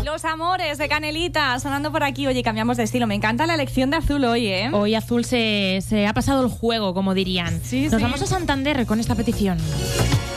Los Amores de Canelita, sonando por aquí. Oye, cambiamos de estilo. Me encanta la elección de Azul hoy, ¿eh? Hoy Azul se ha pasado el juego, como dirían. Sí, Nos sí. vamos a Santander con esta petición.